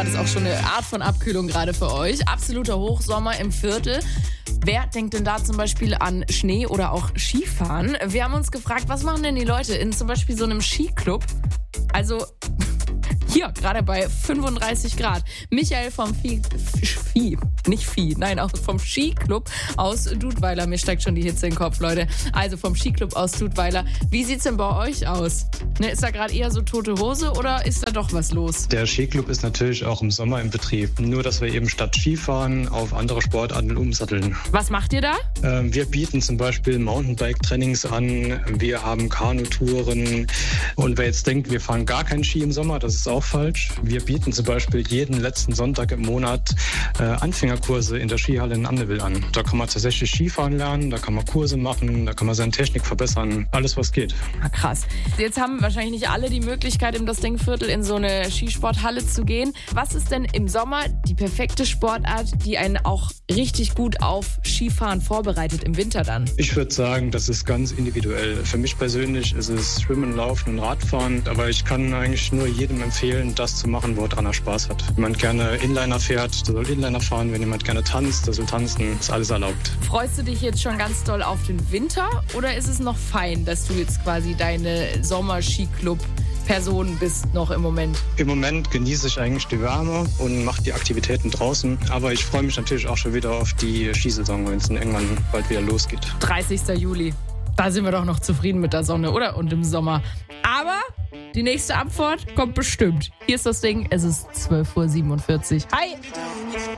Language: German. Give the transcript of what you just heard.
Grad ist auch schon eine Art von Abkühlung gerade für euch. Absoluter Hochsommer im Viertel. Wer denkt denn da zum Beispiel an Schnee oder auch Skifahren? Wir haben uns gefragt, was machen denn die Leute in zum Beispiel so einem Skiclub? Also hier, gerade bei 35 Grad. Michael vom vom Skiclub aus Dudweiler. Mir steigt schon die Hitze in den Kopf, Leute. Also vom Skiclub aus Dudweiler. Wie sieht's denn bei euch aus? Ne, ist da gerade eher so tote Hose oder ist da doch was los? Der Skiclub ist natürlich auch im Sommer im Betrieb. Nur, dass wir eben statt Skifahren auf andere Sportarten umsatteln. Was macht ihr da? Wir bieten zum Beispiel Mountainbike-Trainings an. Wir haben Kanutouren. Und wer jetzt denkt, wir fahren gar keinen Ski im Sommer, das ist auch falsch. Wir bieten zum Beispiel jeden letzten Sonntag im Monat Anfängerkurse in der Skihalle in Amneville an. Da kann man tatsächlich Skifahren lernen, da kann man Kurse machen, da kann man seine Technik verbessern. Alles, was geht. Ah, krass. Jetzt haben wahrscheinlich nicht alle die Möglichkeit, im Ding-Viertel in so eine Skisporthalle zu gehen. Was ist denn im Sommer die perfekte Sportart, die einen auch richtig gut auf Skifahren vorbereitet im Winter dann? Ich würde sagen, das ist ganz individuell. Für mich persönlich ist es Schwimmen, Laufen und Radfahren. Aber ich kann eigentlich nur jedem empfehlen, das zu machen, wo er Spaß hat. Wenn man gerne Inliner fährt, der soll Inliner fahren. Wenn jemand gerne tanzt, der soll tanzen. Ist alles erlaubt. Freust du dich jetzt schon ganz doll auf den Winter? Oder ist es noch fein, dass du jetzt quasi deine Sommer-Skiclub-Person bist noch im Moment? Im Moment genieße ich eigentlich die Wärme und mache die Aktivitäten draußen. Aber ich freue mich natürlich auch schon wieder auf die Skisaison, wenn es dann irgendwann bald wieder losgeht. 30. Juli. Da sind wir doch noch zufrieden mit der Sonne, oder? Und im Sommer. Aber die nächste Antwort kommt bestimmt. Hier ist das Ding. Es ist 12:47 Uhr. Hi!